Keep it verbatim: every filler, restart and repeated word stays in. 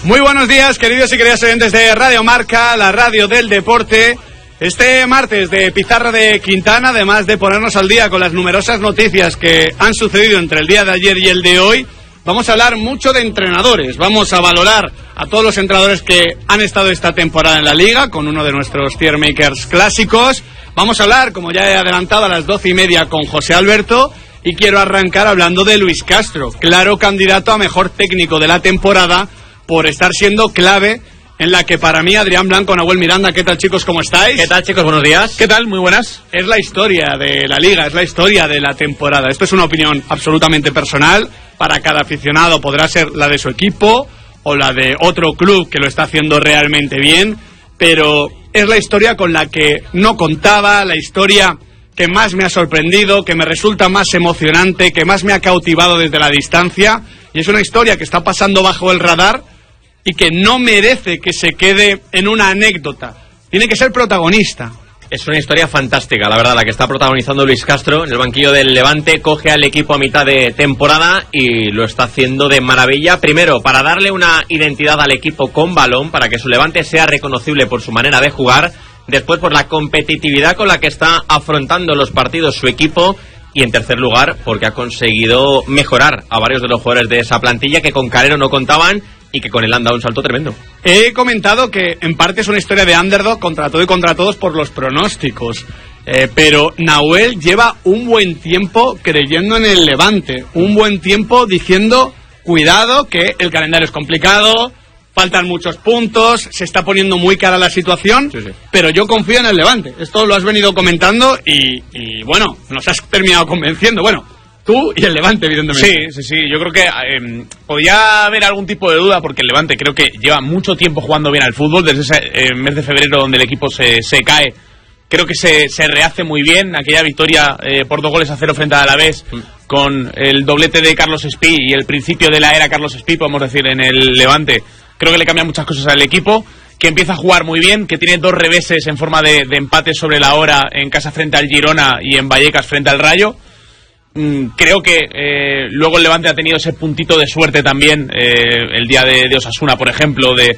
Muy buenos días, queridos y queridas oyentes de Radio Marca, la radio del deporte. Este martes de Pizarra de Quintana, además de ponernos al día con las numerosas noticias que han sucedido entre el día de ayer y el de hoy, vamos a hablar mucho de entrenadores. Vamos a valorar a todos los entrenadores que han estado esta temporada en la Liga, con uno de nuestros tier makers clásicos. Vamos a hablar, como ya he adelantado, a las doce y media con José Alberto. Y quiero arrancar hablando de Luis Castro, claro candidato a mejor técnico de la temporada, por estar siendo clave en la que para mí Adrián Blanco, Nahuel Miranda. ¿Qué tal, chicos? ¿Cómo estáis? ¿Qué tal, chicos? Buenos días. ¿Qué tal? Muy buenas. Es la historia de la Liga, es la historia de la temporada. Esto es una opinión absolutamente personal. Para cada aficionado podrá ser la de su equipo o la de otro club que lo está haciendo realmente bien, pero es la historia con la que no contaba, la historia que más me ha sorprendido, que me resulta más emocionante, que más me ha cautivado desde la distancia, y es una historia que está pasando bajo el radar y que no merece que se quede en una anécdota. Tiene que ser protagonista. Es una historia fantástica, la verdad, la que está protagonizando Luis Castro en el banquillo del Levante. Coge al equipo a mitad de temporada y lo está haciendo de maravilla. Primero, para darle una identidad al equipo con balón, para que su Levante sea reconocible por su manera de jugar. Después, por la competitividad con la que está afrontando los partidos su equipo. Y en tercer lugar, porque ha conseguido mejorar a varios de los jugadores de esa plantilla que con Calero no contaban y que con él han dado un salto tremendo. He comentado que en parte es una historia de underdog contra todo y contra todos por los pronósticos. Eh, pero Nahuel lleva un buen tiempo creyendo en el Levante. Un buen tiempo diciendo, cuidado, que el calendario es complicado, faltan muchos puntos, se está poniendo muy cara la situación, sí, sí. Pero yo confío en el Levante. Esto lo has venido comentando y, y bueno, nos has terminado convenciendo. Bueno, tú y el Levante, evidentemente. Sí, sí, sí. Yo creo que eh, podía haber algún tipo de duda porque el Levante creo que lleva mucho tiempo jugando bien al fútbol. Desde ese eh, mes de febrero donde el equipo se, se cae, creo que se, se rehace muy bien. Aquella victoria eh, por dos goles a cero frente a Alavés, mm. con el doblete de Carlos Espí y el principio de la era Carlos Espí, podemos decir, en el Levante. Creo que le cambia muchas cosas al equipo, que empieza a jugar muy bien, que tiene dos reveses en forma de, de empate sobre la hora en casa frente al Girona y en Vallecas frente al Rayo. Mm, creo que eh, luego el Levante ha tenido ese puntito de suerte también, eh, el día de, de Osasuna, por ejemplo, de,